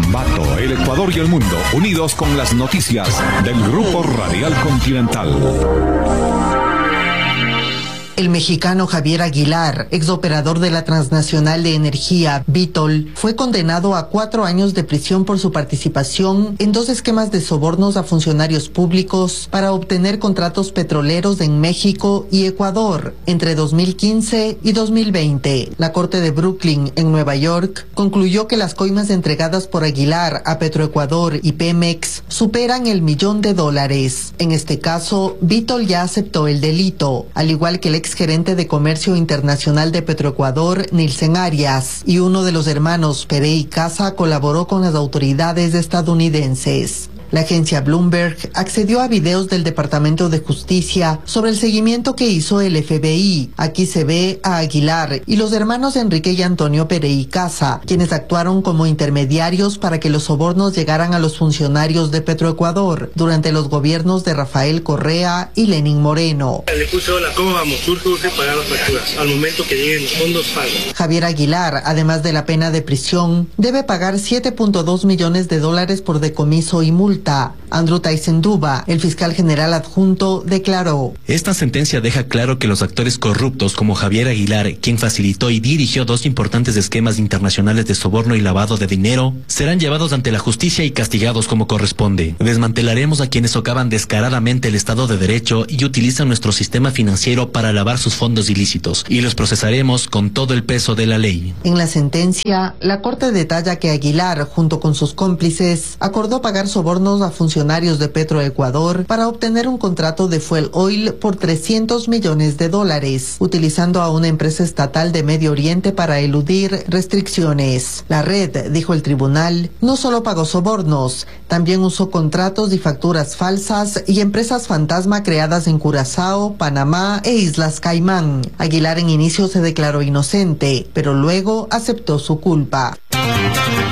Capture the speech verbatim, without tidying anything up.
Ambato, el Ecuador y el mundo, unidos con las noticias del Grupo Radial Continental. El mexicano Javier Aguilar, exoperador de la transnacional de energía Vitol, fue condenado a cuatro años de prisión por su participación en dos esquemas de sobornos a funcionarios públicos para obtener contratos petroleros en México y Ecuador entre dos mil quince y dos mil veinte. La Corte de Brooklyn, en Nueva York, concluyó que las coimas entregadas por Aguilar a Petroecuador y Pemex superan el millón de dólares. En este caso, Vitol ya aceptó el delito, al igual que el ex gerente de Comercio Internacional de Petroecuador, Nilsen Arias, y uno de los hermanos Pere y Casa colaboró con las autoridades estadounidenses. La agencia Bloomberg accedió a videos del Departamento de Justicia sobre el seguimiento que hizo el F B I. Aquí se ve a Aguilar y los hermanos Enrique y Antonio Pere y Casa, quienes actuaron como intermediarios para que los sobornos llegaran a los funcionarios de Petroecuador durante los gobiernos de Rafael Correa y Lenín Moreno. Le puse hola, ¿cómo vamos? Urge, urge pagar las facturas. Al momento que lleguen los fondos, pago. Javier Aguilar, además de la pena de prisión, debe pagar siete punto dos millones de dólares por decomiso y multa. Andrew Taisenduba, el fiscal general adjunto, declaró: esta sentencia deja claro que los actores corruptos como Javier Aguilar, quien facilitó y dirigió dos importantes esquemas internacionales de soborno y lavado de dinero, serán llevados ante la justicia y castigados como corresponde. Desmantelaremos a quienes socavan descaradamente el Estado de Derecho y utilizan nuestro sistema financiero para lavar sus fondos ilícitos, y los procesaremos con todo el peso de la ley. En la sentencia, la Corte detalla que Aguilar, junto con sus cómplices, acordó pagar sobornos a funcionarios de Petroecuador para obtener un contrato de fuel oil por trescientos millones de dólares, utilizando a una empresa estatal de Medio Oriente para eludir restricciones. La red, dijo el tribunal, no solo pagó sobornos, también usó contratos y facturas falsas y empresas fantasma creadas en Curazao, Panamá e Islas Caimán. Aguilar en inicio se declaró inocente, pero luego aceptó su culpa.